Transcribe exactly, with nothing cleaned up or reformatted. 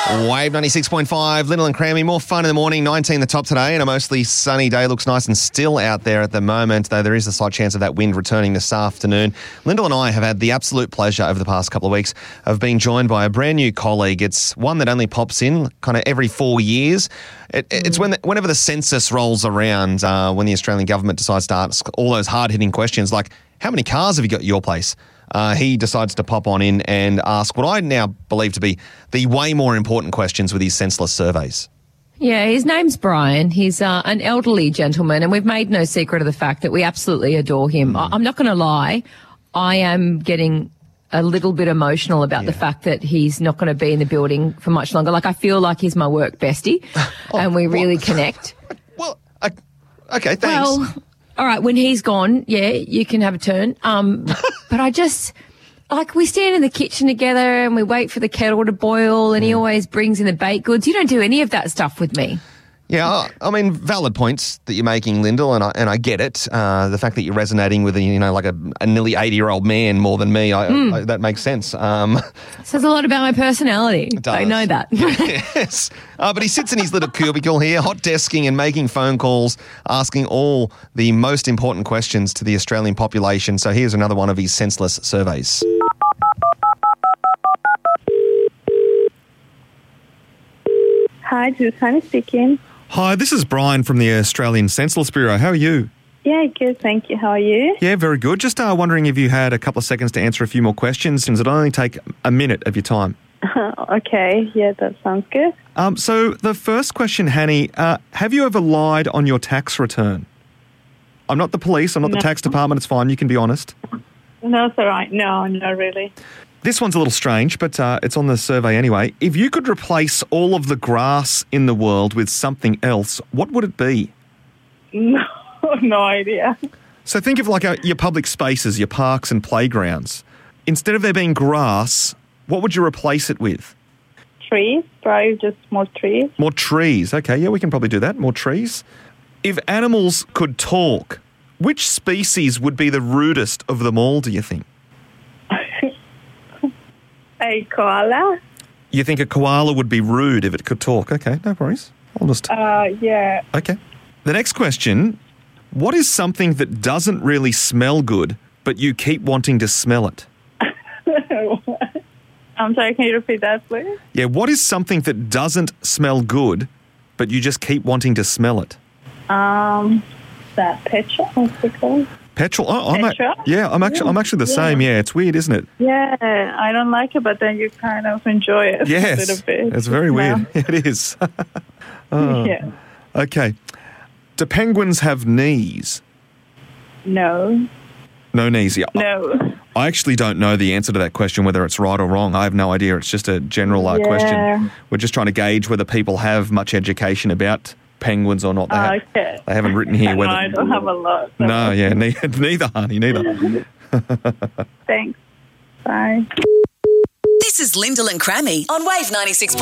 Wave ninety-six point five, Lyndall and Crammy. More fun in the morning, nineteen the top today, and a mostly sunny day. Looks nice and still out there at the moment, though there is a slight chance of that wind returning this afternoon. Lyndall and I have had the absolute pleasure over the past couple of weeks of being joined by a brand new colleague. It's one that only pops in kind of every four years. It, it's when the, whenever the census rolls around, uh, when the Australian government decides to ask all those hard-hitting questions like, how many cars have you got at your place? Uh, he decides to pop on in and ask what I now believe to be the way more important questions with his senseless surveys. Yeah, his name's Brian. He's uh, an elderly gentleman, and we've made no secret of the fact that we absolutely adore him. Mm. I'm not going to lie. I am getting a little bit emotional about yeah. the fact that he's not going to be in the building for much longer. Like, I feel like he's my work bestie, oh, and we really what? connect. Well, I, okay, thanks. Well, all right, when he's gone, yeah, you can have a turn. Um, but I just, like, we stand in the kitchen together and we wait for the kettle to boil, and he always brings in the baked goods. You don't do any of that stuff with me. Yeah, I mean, valid points that you're making, Lyndall, and I and I get it. Uh, the fact that you're resonating with, a, you know, like a, a nearly eighty-year-old man more than me, I, mm. I, that makes sense. Um, Says a lot about my personality. It does. I know that. Yes. Uh, but he sits in his little cubicle here, hot desking and making phone calls, asking all the most important questions to the Australian population. So here's another one of his senseless surveys. Hi, this is Hannah speaking. Hi, this is Brian from the Australian Census Bureau. How are you? Yeah, good, thank you. How are you? Yeah, very good. Just uh, wondering if you had a couple of seconds to answer a few more questions, since it'll only take a minute of your time. Okay, yeah, that sounds good. Um, so the first question, Hanny, uh, have you ever lied on your tax return? I'm not the police, I'm not no. the tax department, it's fine, you can be honest. No, it's all right. No, not really. This one's a little strange, but uh, it's on the survey anyway. If you could replace all of the grass in the world with something else, what would it be? No, no idea. So think of like uh, your public spaces, your parks and playgrounds. Instead of there being grass, what would you replace it with? Trees, probably just more trees. More trees. Okay, yeah, we can probably do that. More trees. If animals could talk, which species would be the rudest of them all, do you think? A koala? You think a koala would be rude if it could talk? Okay, no worries. I'll just... Uh, yeah. Okay. The next question, what is something that doesn't really smell good, but you keep wanting to smell it? I'm sorry, can you repeat that, please? Yeah, what is something that doesn't smell good, but you just keep wanting to smell it? Um, that petrol, what's it called? Petrol? Oh, I'm a, yeah, I'm actually, I'm actually the yeah. same. Yeah, it's weird, isn't it? Yeah, I don't like it, but then you kind of enjoy it yes, a little bit. It's very weird. Yeah. It is. Oh. Yeah. Okay. Do penguins have knees? No. No knees? Yeah. No. I actually don't know the answer to that question, whether it's right or wrong. I have no idea. It's just a general uh, yeah. question. We're just trying to gauge whether people have much education about penguins or not. They, oh, ha- okay. they haven't written here whether... No, I don't have a lot. So. No, yeah, neither, neither, honey, neither. Thanks. Bye. This is Lyndall and Crammy on Wave ninety-six point five.